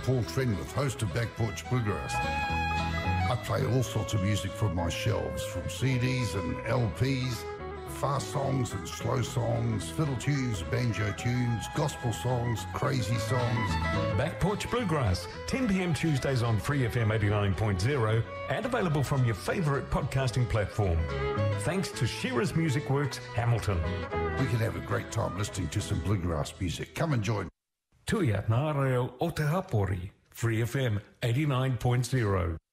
Paul Trenwith, host of Back Porch Bluegrass. I play all sorts of music from my shelves, from CDs and LPs, fast songs and slow songs, fiddle tunes, banjo tunes, gospel songs, crazy songs. Back Porch Bluegrass, 10 p.m. Tuesdays on Free FM 89.0 and available from your favourite podcasting platform. Thanks to Shearer's Music Works, Hamilton. We can have a great time listening to some bluegrass music. Come and join. Tuia Nā Reo o Te Hapori, Free FM 89.0.